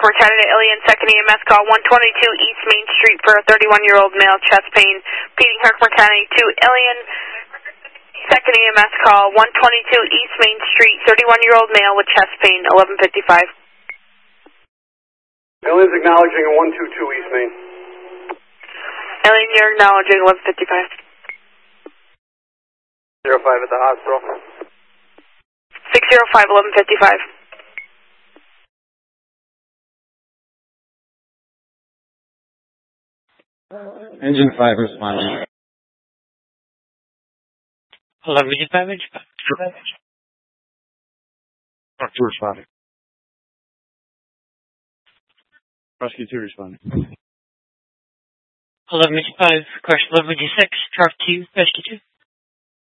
Mercado to Alien, second EMS call, 122 East Main Street for a 31-year-old male, chest pain, Repeating Herc Mercado to Alien, second EMS call, 122 East Main Street, 31-year-old male with chest pain, 1155. Alien's acknowledging a 122 East Main. Alien, you're acknowledging 1155. 05 at the hospital. 605, 1155. Engine 5 responding. 1155, Engine 5. Rescue 2 responding. Rescue 2 responding. 1155, question 1156, Truck 2, Rescue 2.